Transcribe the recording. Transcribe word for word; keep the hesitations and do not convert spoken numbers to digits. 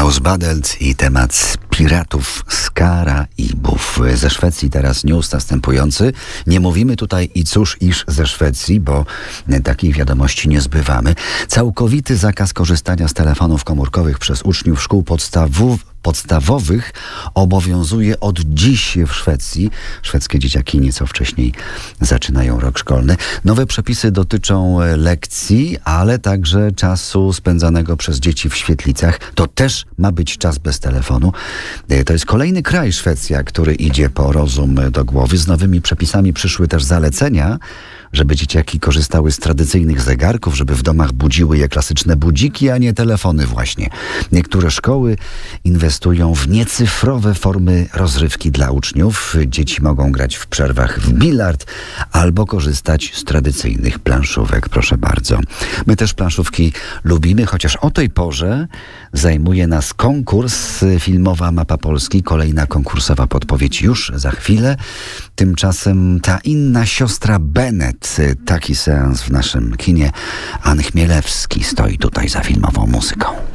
Osbadelt i temat piratów z Karaibów. Ze Szwecji teraz news następujący. Nie mówimy tutaj i cóż iż ze Szwecji, bo takiej wiadomości nie zbywamy. Całkowity zakaz korzystania z telefonów komórkowych przez uczniów szkół podstawowych podstawowych obowiązuje od dziś w Szwecji. Szwedzkie dzieciaki nieco wcześniej zaczynają rok szkolny. Nowe przepisy dotyczą lekcji, ale także czasu spędzanego przez dzieci w świetlicach. To też ma być czas bez telefonu. To jest kolejny kraj, Szwecja, który idzie po rozum do głowy. Z nowymi przepisami przyszły też zalecenia, żeby dzieciaki korzystały z tradycyjnych zegarków, żeby w domach budziły je klasyczne budziki, a nie telefony właśnie. Niektóre szkoły inwestują w niecyfrowe formy rozrywki dla uczniów. Dzieci mogą grać w przerwach w bilard albo korzystać z tradycyjnych planszówek. Proszę bardzo. My też planszówki lubimy, chociaż o tej porze zajmuje nas konkurs Filmowa Mapa Polski. Kolejna konkursowa podpowiedź już za chwilę. Tymczasem ta inna siostra Bennett. Taki seans w naszym kinie. An Chmielewski stoi tutaj za filmową muzyką.